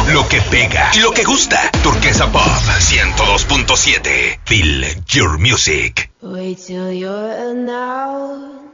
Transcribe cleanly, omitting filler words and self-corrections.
Lo que pega y lo que gusta. Turquesa Pop 102.7. Feel your music. Wait till you're now.